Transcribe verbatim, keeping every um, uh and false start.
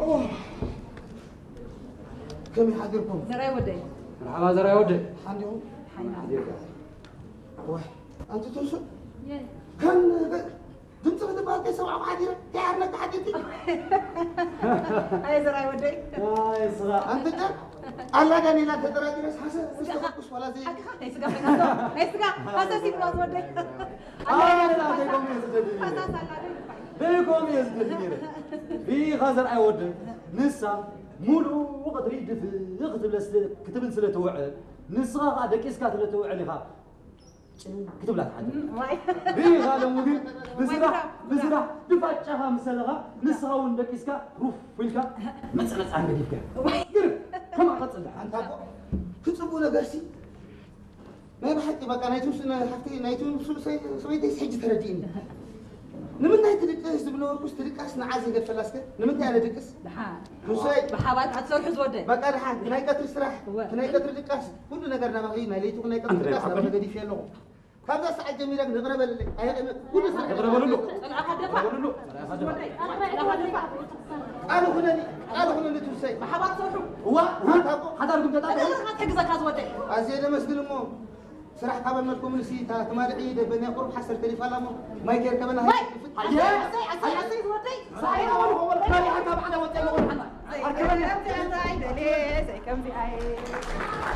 كم يحضركم؟ زراي ودي. مرحبا زراي ودي. حنديهم؟ حينا. واه أنت تنسى؟ يا. كان دمت غدا باقي سبعة حديرة تعرفنا حديتي. هاي زراي ودي. هاي صغار. أنت جا؟ الله داني لا تدري بس حسن مستقبل ولا زي. هاي سجا بيناتهم. هاي سجا. هذا سيد راس ودي. آه لا بيكم يزدني. هذا سلا. بيكم يزدني. في غزر أودي. نسا مولو وقت ريد في يكتب لس كتب لسه توعد. نسا قاعد كيس كاتب لتوعد لها. كتب لك حاجة. بي هذا مودي بزرع بزرع دفعتها مسلغة نسها وندك إسكا روف فيلكا مسألة عن قديفك. قرب كم أقصد أنت أبو كتبوا لقاسي ما بحكي بقى نايتو سنة حكي نايتو سو سوي سوي ديس حج تردين. نمن نايت دقس بنور كوس تدقس نعازي قد فلاسك نمن تاني دقس. دحان. نسوي بحابات عتصور حز ودي. بقى دحان ناي قطر سراح ناي قطر دقس كل نقدر نبغي نايتو ناي قطر دقس نبغي قديف يلو. هذا ساعة جميلة نقرب اللي كل ساعة نقرب له أنا أخذ نقرب له أنا هنا أنا هنا نتوسي بحابات صوحو. هو ها حدا لكم تطلع أنا ما تحجزك هذا ودي. أزيد مسجد مو سرح قبل ما تكون نسيتها تمار عيد بني قرب حسر تليفون لا ما يكير كمان هاي عسي عسي عسي ودي. صحيح هو هو الثاني حتى بعد ودي يقول حنا زي كم في عيد ليه زي كم في عيد.